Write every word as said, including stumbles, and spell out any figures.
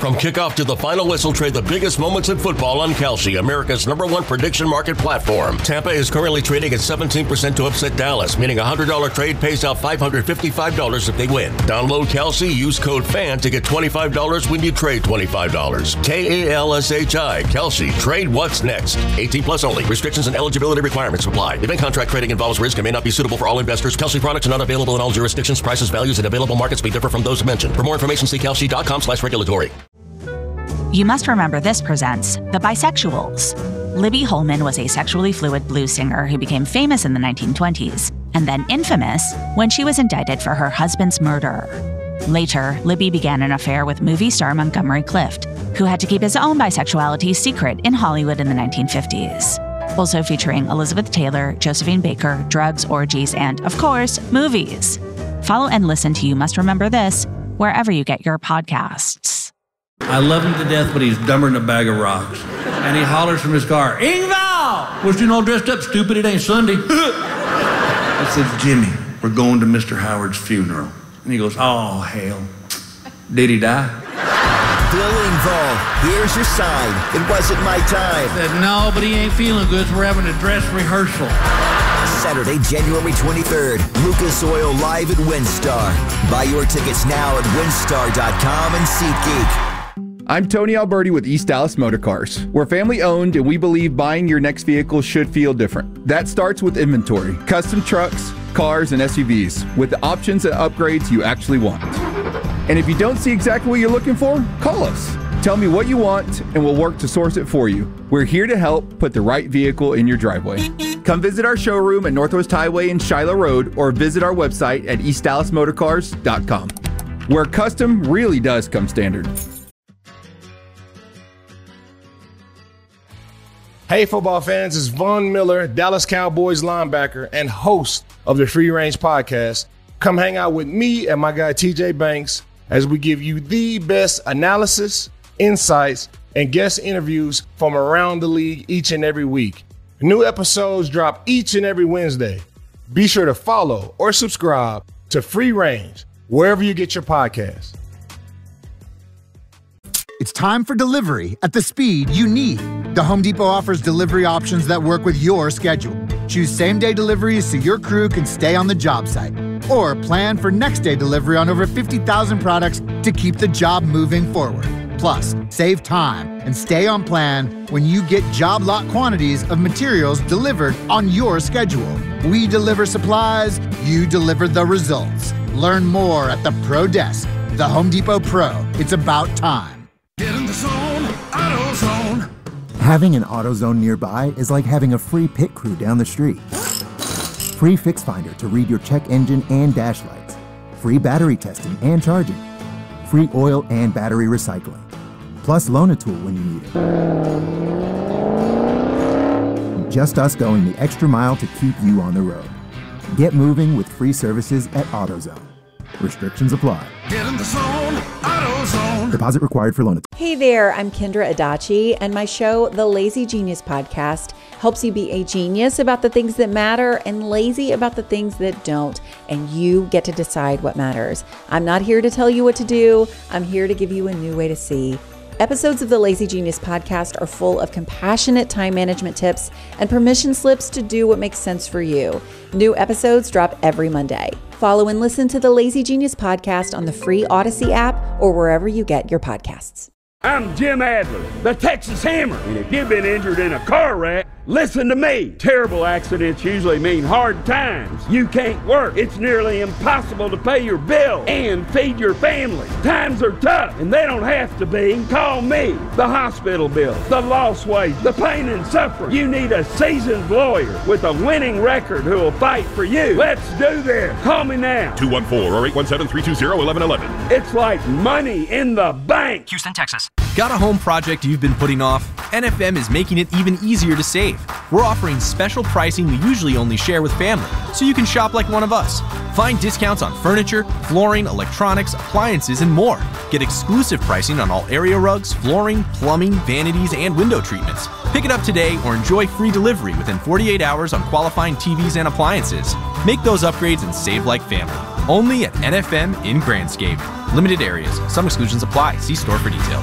From kickoff to the final whistle, trade the biggest moments in football on Kalshi, America's number one prediction market platform. Tampa is currently trading at seventeen percent to upset Dallas, meaning a one hundred dollars trade pays out five hundred fifty-five dollars if they win. Download Kalshi, use code FAN to get twenty-five dollars when you trade twenty-five dollars. K A L S H I, Kalshi. Trade what's next. eighteen plus only. Restrictions and eligibility requirements apply. Event contract trading involves risk and may not be suitable for all investors. Kalshi products are not available in all jurisdictions. Prices, values, and available markets may differ from those mentioned. For more information, see kalshi.com slash regulatory. You Must Remember This presents The Bisexuals. Libby Holman was a sexually fluid blues singer who became famous in the nineteen twenties, and then infamous when she was indicted for her husband's murder. Later, Libby began an affair with movie star Montgomery Clift, who had to keep his own bisexuality secret in Hollywood in the nineteen fifties. Also featuring Elizabeth Taylor, Josephine Baker, drugs, orgies, and, of course, movies. Follow and listen to You Must Remember This wherever you get your podcasts. I love him to death, but he's dumber than a bag of rocks. And he hollers from his car, Ingval! Was you all dressed up, stupid? It ain't Sunday. I said, Jimmy, we're going to Mister Howard's funeral. And he goes, oh, hell. Did he die? Bill Engvall, here's your sign. It wasn't my time. I said, no, but he ain't feeling good, so we're having a dress rehearsal. Saturday, January twenty-third, Lucas Oil live at WinStar. Buy your tickets now at winstar dot com and SeatGeek. I'm Tony Alberti with East Dallas Motor Cars. We're family owned and we believe buying your next vehicle should feel different. That starts with inventory, custom trucks, cars, and S U Vs with the options and upgrades you actually want. And if you don't see exactly what you're looking for, call us. Tell me what you want and we'll work to source it for you. We're here to help put the right vehicle in your driveway. Come visit our showroom at Northwest Highway and Shiloh Road or visit our website at east dallas motor cars dot com, where custom really does come standard. Hey, football fans, it's Von Miller, Dallas Cowboys linebacker and host of the Free Range Podcast. Come hang out with me and my guy T J Banks as we give you the best analysis, insights, and guest interviews from around the league each and every week. New episodes drop each and every Wednesday. Be sure to follow or subscribe to Free Range wherever you get your podcasts. It's time for delivery at the speed you need. The Home Depot offers delivery options that work with your schedule. Choose same-day deliveries so your crew can stay on the job site. Or plan for next-day delivery on over fifty thousand products to keep the job moving forward. Plus, save time and stay on plan when you get job lot quantities of materials delivered on your schedule. We deliver supplies, you deliver the results. Learn more at the Pro Desk. The Home Depot Pro. It's about time. Get in the zone, AutoZone. Having an AutoZone nearby is like having a free pit crew down the street. Free Fix Finder to read your check engine and dash lights. Free battery testing and charging. Free oil and battery recycling. Plus Loan-A-Tool when you need it. Just us going the extra mile to keep you on the road. Get moving with free services at AutoZone. Restrictions apply. Get in the zone, AutoZone. Deposit required for Loan-A-Tool. Hey there, I'm Kendra Adachi, and my show, The Lazy Genius Podcast, helps you be a genius about the things that matter and lazy about the things that don't, and you get to decide what matters. I'm not here to tell you what to do. I'm here to give you a new way to see. Episodes of the Lazy Genius Podcast are full of compassionate time management tips and permission slips to do what makes sense for you. New episodes drop every Monday. Follow and listen to the Lazy Genius Podcast on the free Odyssey app or wherever you get your podcasts. I'm Jim Adler, the Texas Hammer, and if you've been injured in a car wreck, listen to me. Terrible accidents usually mean hard times. You can't work. It's nearly impossible to pay your bill and feed your family. Times are tough, and they don't have to be. Call me. The hospital bill, the lost wage, the pain and suffering. You need a seasoned lawyer with a winning record who will fight for you. Let's do this. Call me now. two one four or eight one seven, three two zero, one one one one. It's like money in the bank. Houston, Texas. Got a home project you've been putting off? N F M is making it even easier to save. We're offering special pricing we usually only share with family, so you can shop like one of us. Find discounts on furniture, flooring, electronics, appliances, and more. Get exclusive pricing on all area rugs, flooring, plumbing, vanities, and window treatments. Pick it up today or enjoy free delivery within forty-eight hours on qualifying T Vs and appliances. Make those upgrades and save like family. Only at N F M in Grandscape. Limited areas. Some exclusions apply. See store for details.